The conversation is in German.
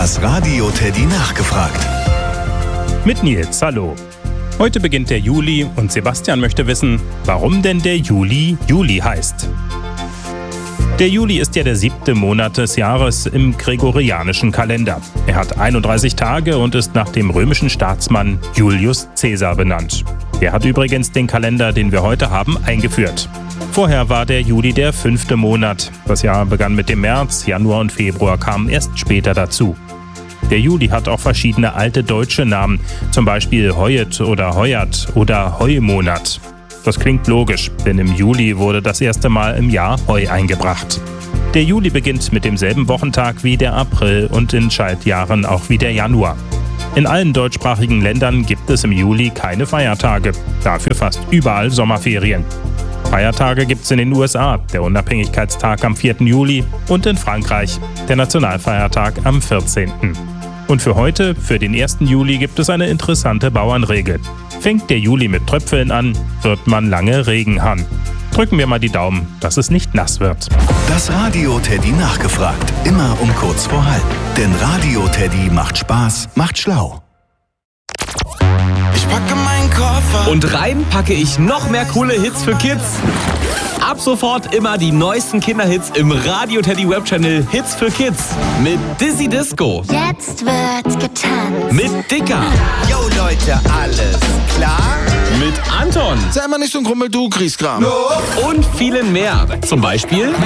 Das Radio Teddy nachgefragt. Mit Nils, hallo. Heute beginnt der Juli und Sebastian möchte wissen, warum denn der Juli Juli heißt. Der Juli ist ja der 7. Monat des Jahres im gregorianischen Kalender. Er hat 31 Tage und ist nach dem römischen Staatsmann Julius Caesar benannt. Der hat übrigens den Kalender, den wir heute haben, eingeführt. Vorher war der Juli der 5. Monat. Das Jahr begann mit dem März, Januar und Februar kamen erst später dazu. Der Juli hat auch verschiedene alte deutsche Namen, zum Beispiel Heuet oder Heuert oder Heumonat. Das klingt logisch, denn im Juli wurde das erste Mal im Jahr Heu eingebracht. Der Juli beginnt mit demselben Wochentag wie der April und in Schaltjahren auch wie der Januar. In allen deutschsprachigen Ländern gibt es im Juli keine Feiertage, dafür fast überall Sommerferien. Feiertage gibt es in den USA, der Unabhängigkeitstag am 4. Juli und in Frankreich, der Nationalfeiertag am 14. Und für heute, für den 1. Juli, gibt es eine interessante Bauernregel. Fängt der Juli mit Tröpfeln an, wird man lange Regen haben. Drücken wir mal die Daumen, dass es nicht nass wird. Das Radio Teddy nachgefragt. Immer um kurz vor halb. Denn Radio Teddy macht Spaß, macht schlau. Ich packe meinen Koffer und rein packe ich noch mehr coole Hits für Kids. Ab sofort immer die neuesten Kinderhits im Radio Teddy Webchannel Hits für Kids. Mit Dizzy Disco. Jetzt wird getanzt. Mit Dicker. Yo Leute, alles klar? Mit Anton. Sei mal nicht so ein Grummel, du Griesgram. Und vielen mehr. Zum Beispiel